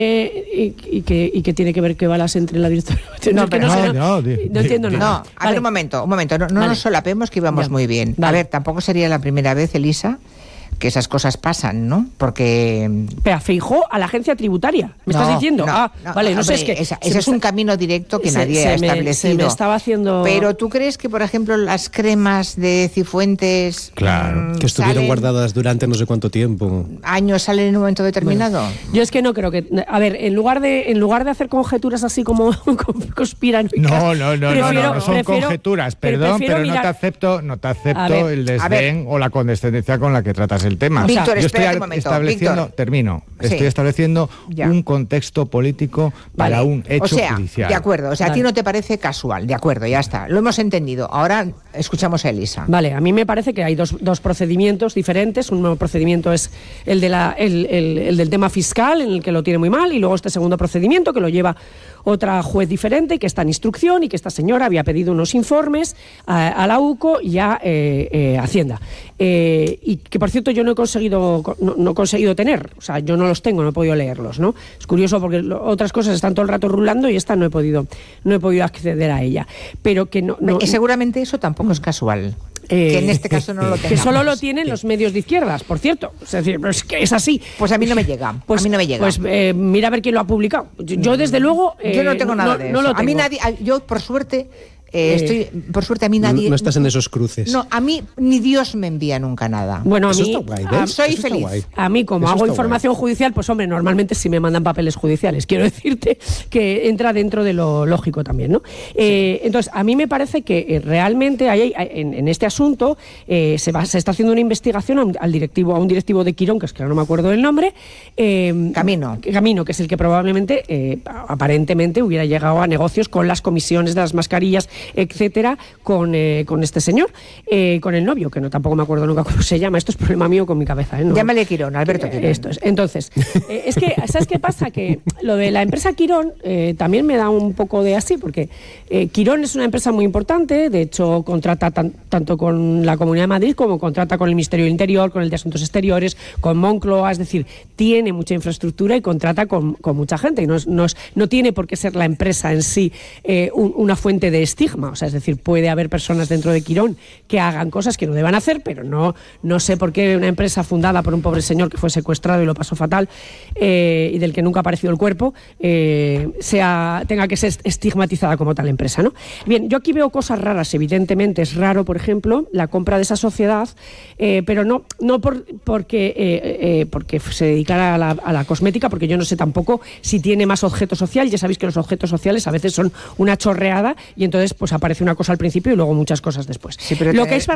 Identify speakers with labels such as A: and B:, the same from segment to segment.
A: y que tiene que ver que balas entre la directora. No entiendo nada.
B: No, a ver, un momento. No nos solapemos, que íbamos muy bien. Vale. A ver, tampoco sería la primera vez, Elisa, que esas cosas pasan, ¿no? Porque...
A: Pero Feijóo a la agencia tributaria, ¿me estás diciendo? Vale, no sé, es que...
B: Ese es un camino directo que nadie ha establecido.
A: Me estaba haciendo...
B: Pero ¿tú crees que, por ejemplo, las cremas de Cifuentes...
C: Claro, que estuvieron guardadas durante no sé cuánto tiempo.
B: ¿Años salen en un momento determinado?
A: Bueno, yo es que no creo que... A ver, en lugar de hacer conjeturas así como conspiranoicas...
D: No son conjeturas, perdón, pero no te acepto el desdén o la condescendencia con la que tratas el tema.
B: Víctor,
D: yo estoy
B: estableciendo,
D: estoy estableciendo un contexto político para un hecho judicial.
B: De acuerdo, a ti no te parece casual, de acuerdo, ya está, lo hemos entendido. Ahora escuchamos a Elisa.
A: Vale, a mí me parece que hay dos procedimientos diferentes. Un nuevo procedimiento es el del tema fiscal, en el que lo tiene muy mal, y luego este segundo procedimiento que lo lleva otra juez diferente, que está en instrucción, y que esta señora había pedido unos informes a la UCO y a Hacienda. Y que, por cierto, yo no he conseguido tener, o sea, yo no los tengo, no he podido leerlos, ¿no? Es curioso porque otras cosas están todo el rato rulando y esta no he podido acceder a ella. Pero que
B: y seguramente eso tampoco es casual. Que en este caso no lo tengamos.
A: Que solo lo tienen los medios de izquierdas, por cierto. Es decir, es que es así.
B: Pues a mí no me llega.
A: Pues mira a ver quién lo ha publicado. Yo desde luego...
B: yo no tengo nada de eso. A mí nadie... Yo, por suerte... por suerte a mí nadie...
C: No estás en esos cruces.
B: No, a mí ni Dios me envía nunca nada.
A: Bueno, a
C: eso
A: mí...
C: está guay,
B: soy feliz.
A: A mí, como
C: eso
A: hago información judicial, pues hombre, normalmente sí me mandan papeles judiciales. Quiero decirte que entra dentro de lo lógico también, ¿no? Entonces, a mí me parece que realmente en este asunto se está haciendo una investigación a un directivo de Quirón, que es que no me acuerdo del nombre.
B: Camino,
A: que es el que probablemente, aparentemente, hubiera llegado a negocios con las comisiones de las mascarillas, etcétera, con este señor, con el novio, que tampoco me acuerdo nunca cómo se llama. Esto es problema mío con mi cabeza, ¿no?
B: Llámale Quirón, Alberto Quirón.
A: Esto es. Entonces, es que, ¿sabes qué pasa? Que lo de la empresa Quirón también me da un poco de así, porque Quirón es una empresa muy importante, de hecho contrata tanto con la Comunidad de Madrid como contrata con el Ministerio del Interior, con el de Asuntos Exteriores, con Moncloa, es decir, tiene mucha infraestructura y contrata con mucha gente, y no tiene por qué ser la empresa en sí una fuente de estigma. O sea, es decir, puede haber personas dentro de Quirón que hagan cosas que no deban hacer, pero no sé por qué una empresa fundada por un pobre señor que fue secuestrado y lo pasó fatal, y del que nunca ha aparecido el cuerpo, tenga que ser estigmatizada como tal empresa, ¿no? Bien, yo aquí veo cosas raras, evidentemente. Es raro, por ejemplo, la compra de esa sociedad, pero no porque se dedicara a la cosmética, porque yo no sé tampoco si tiene más objeto social. Ya sabéis que los objetos sociales a veces son una chorreada, y entonces pues aparece una cosa al principio y luego muchas cosas después.
B: Sí, pero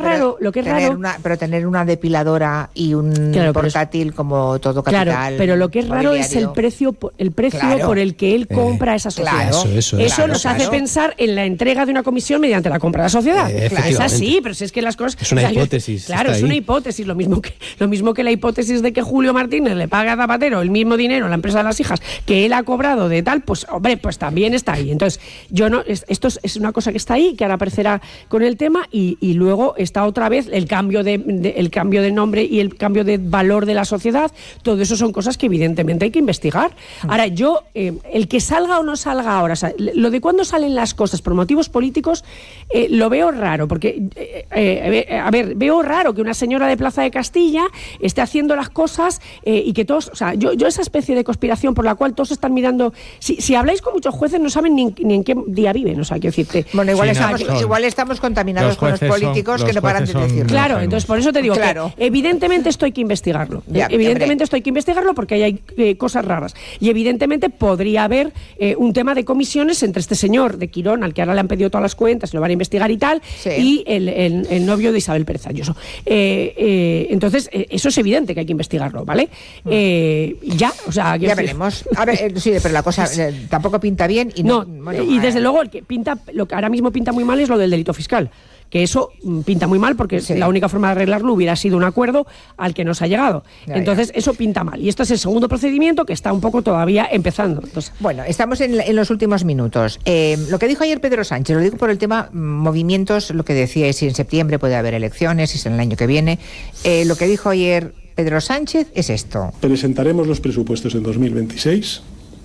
B: tener una depiladora y un portátil como todo capital.
A: Claro, pero lo que es raro es el precio por el que él compra esa sociedad. Eso nos hace pensar en la entrega de una comisión mediante la compra de la sociedad. Es así, pero si es que las cosas...
C: Es una hipótesis.
A: Claro, es una hipótesis. Lo mismo que la hipótesis de que Julio Martínez le paga a Zapatero el mismo dinero a la empresa de las hijas que él ha cobrado de tal, pues hombre, pues también está ahí. Entonces, esto es una cosa que está ahí, que ahora aparecerá con el tema, y luego está otra vez el cambio de nombre y el cambio de valor de la sociedad. Todo eso son cosas que evidentemente hay que investigar. Ahora, yo, el que salga o no salga ahora, o sea, lo de cuándo salen las cosas por motivos políticos, lo veo raro, porque, veo raro que una señora de Plaza de Castilla esté haciendo las cosas y que todos, o sea, yo esa especie de conspiración por la cual todos están mirando, si habláis con muchos jueces no saben ni en qué día viven, o sea, quiero decirte.
B: Bueno, igual estamos contaminados con los políticos que no paran de decirlo.
A: Claro, entonces por eso te digo que evidentemente esto hay que investigarlo. Esto hay que investigarlo porque hay cosas raras. Y evidentemente podría haber un tema de comisiones entre este señor de Quirón, al que ahora le han pedido todas las cuentas, lo van a investigar y tal, y el novio de Isabel Pérez Ayuso. Entonces, eso es evidente que hay que investigarlo, ¿vale? Ya
B: veremos. A ver, sí, pero la cosa tampoco pinta bien.
A: Y desde luego lo que ahora mismo pinta muy mal es lo del delito fiscal, que eso pinta muy mal porque la única forma de arreglarlo hubiera sido un acuerdo al que nos ha llegado. Entonces eso pinta mal, y esto es el segundo procedimiento que está un poco todavía empezando. Entonces,
B: bueno, estamos en los últimos minutos. Lo que dijo ayer Pedro Sánchez, lo digo por el tema movimientos, lo que decía es si en septiembre puede haber elecciones, si es en el año que viene. Lo que dijo ayer Pedro Sánchez es esto:
E: presentaremos los presupuestos en 2026